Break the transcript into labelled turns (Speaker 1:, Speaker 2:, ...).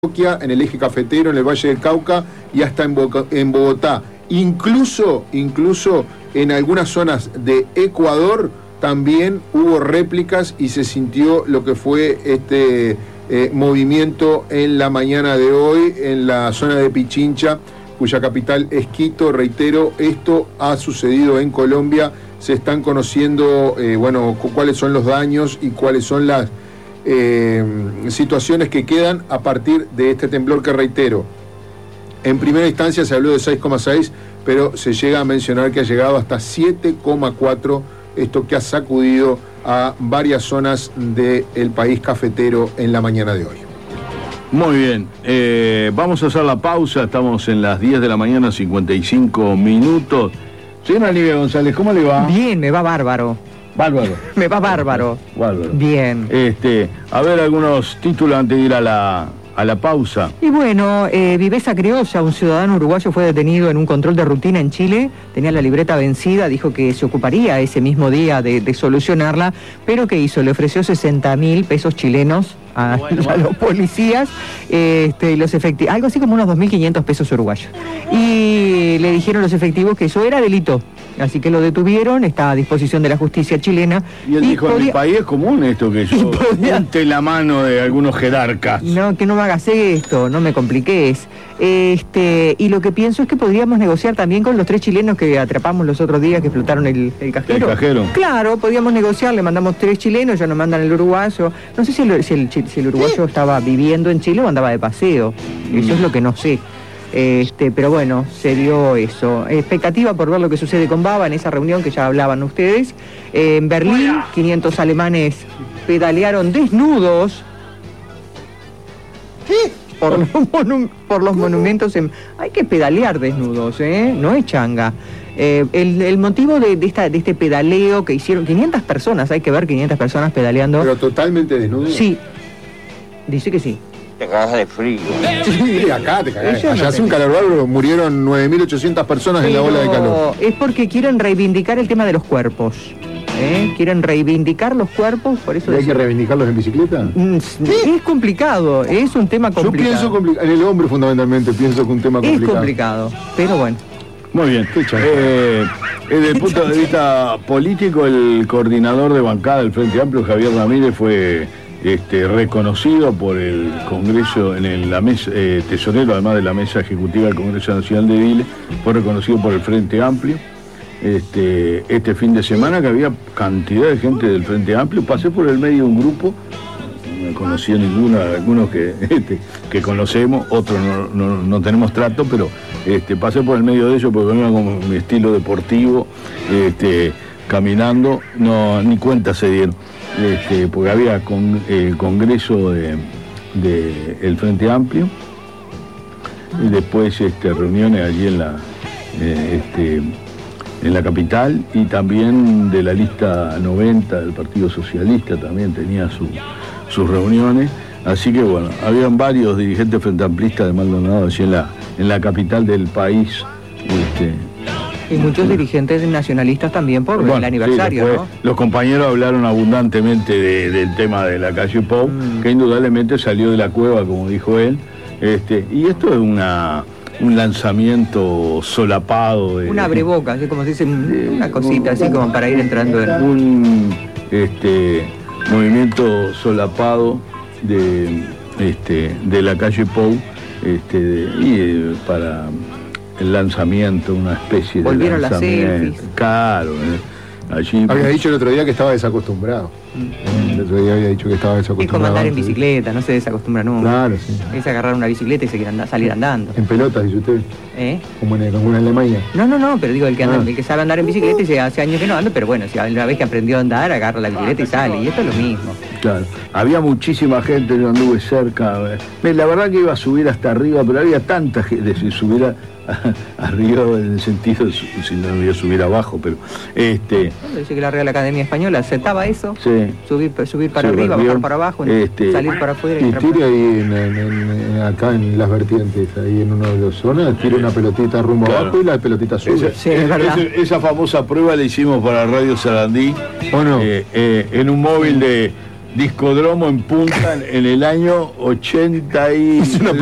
Speaker 1: en el eje cafetero, en el Valle del Cauca y hasta en Bogotá. Incluso en algunas zonas de Ecuador también hubo réplicas y se sintió lo que fue este movimiento en la mañana de hoy en la zona de Pichincha, cuya capital es Quito. Reitero, esto ha sucedido en Colombia. Se están conociendo cuáles son los daños y cuáles son las situaciones que quedan a partir de este temblor que, reitero, en primera instancia se habló de 6,6, pero se llega a mencionar que ha llegado hasta 7,4, esto que ha sacudido a varias zonas del país cafetero en la mañana de hoy.
Speaker 2: Muy bien, vamos a hacer la pausa, estamos en las 10 de la mañana, 55 minutos. Señora Livia González, ¿cómo le va?
Speaker 3: Bien, me va bárbaro.
Speaker 2: Bárbaro.
Speaker 3: Me va bárbaro.
Speaker 2: Bárbaro.
Speaker 3: Bien.
Speaker 2: A ver algunos títulos antes de ir a la pausa.
Speaker 3: Y bueno, Viveza Criolla, un ciudadano uruguayo, fue detenido en un control de rutina en Chile. Tenía la libreta vencida, dijo que se ocuparía ese mismo día de solucionarla, pero ¿qué hizo? Le ofreció 60.000 pesos chilenos a los policías, los efectivos, algo así como unos 2.500 pesos uruguayos. Y le dijeron los efectivos que eso era delito. Así que lo detuvieron, está a disposición de la justicia chilena.
Speaker 2: Y él dijo, en mi país es común esto, que yo monte la mano de algunos jerarcas.
Speaker 3: No, que no me hagas esto, no me compliques. Y lo que pienso es que podríamos negociar también con los 3 chilenos que atrapamos los otros días que explotaron el cajero.
Speaker 2: ¿El cajero?
Speaker 3: Claro, podríamos negociar, le mandamos 3 chilenos, ya nos mandan el uruguayo. No sé si el uruguayo estaba viviendo en Chile o andaba de paseo. Eso es lo que no sé. Pero bueno, se dio eso. Expectativa por ver lo que sucede con Baba en esa reunión que ya hablaban ustedes. En Berlín, 500 alemanes pedalearon desnudos por los monumentos. Hay que pedalear desnudos, no es changa. El motivo de este pedaleo que hicieron 500 personas, hay que ver 500 personas pedaleando.
Speaker 1: ¿Pero totalmente desnudos?
Speaker 3: Sí, dice que sí.
Speaker 4: Te cagas de frío.
Speaker 1: Sí, acá te cagás. Allá hace un calor bárbaro, murieron 9.800 personas en la ola de calor.
Speaker 3: Es porque quieren reivindicar el tema de los cuerpos. Quieren reivindicar los cuerpos, por eso...
Speaker 1: ¿Y hay que reivindicarlos en bicicleta?
Speaker 3: Es complicado, es un tema complicado.
Speaker 1: Yo pienso complicado, en el hombre fundamentalmente pienso que es un tema complicado.
Speaker 3: Es complicado, pero bueno.
Speaker 2: Muy bien. Desde el punto de vista político, el coordinador de bancada del Frente Amplio, Javier Ramírez, fue reconocido por el Congreso, la mesa, tesorero además de la mesa ejecutiva del Congreso Nacional de Ediles, fue reconocido por el Frente Amplio. Este fin de semana, que había cantidad de gente del Frente Amplio, pasé por el medio de un grupo, no conocí a ninguno, algunos que conocemos, otros no tenemos trato, pero pasé por el medio de ellos porque venía con mi estilo deportivo, caminando, ni cuenta se dieron, porque había el Congreso del Frente Amplio, y después reuniones allí en la capital, y también de la lista 90 del Partido Socialista también tenía sus reuniones. Así que bueno, habían varios dirigentes frente amplistas de Maldonado allí en la capital del país.
Speaker 3: Y muchos dirigentes nacionalistas también por el aniversario,
Speaker 2: sí,
Speaker 3: ¿no?
Speaker 2: Los compañeros hablaron abundantemente del tema de la calle Pou, que indudablemente salió de la cueva, como dijo él. Y esto es un lanzamiento solapado.
Speaker 3: Una abreboca, así como se dice, una cosita así como para ir entrando en...
Speaker 2: Un movimiento solapado de la calle Pou, para el lanzamiento, una especie
Speaker 3: volvieron
Speaker 2: de lanzamiento.
Speaker 3: Las selfies.
Speaker 2: Claro, allí...
Speaker 1: Había dicho el otro día que estaba desacostumbrado. El otro día había dicho que estaba desacostumbrado.
Speaker 3: Es como andar en bicicleta, no se desacostumbra nunca.
Speaker 1: Claro, sí.
Speaker 3: Es agarrar una bicicleta y salir andando.
Speaker 1: En pelotas, dice usted. Como en Alemania.
Speaker 3: No, pero digo, el que sabe andar en bicicleta y ya hace años que no anda, pero bueno, si una vez que aprendió a andar, agarra la bicicleta y sale, y esto es lo mismo.
Speaker 2: Claro, había muchísima gente, yo anduve cerca. La verdad que iba a subir hasta arriba, pero había tanta gente, si subiera arriba en el sentido, si no voy a subir abajo, pero...
Speaker 3: Dice que la Real Academia Española aceptaba eso,
Speaker 2: sí.
Speaker 3: subir para arriba, bajar para abajo, salir para afuera y
Speaker 1: tire ahí acá en las vertientes, ahí en una de las zonas, tira una pelotita rumbo abajo y la pelotita sube.
Speaker 2: Esa famosa prueba la hicimos para Radio Sarandí,
Speaker 1: ¿o no?
Speaker 2: En un móvil de discodromo en Punta en el año 80 y...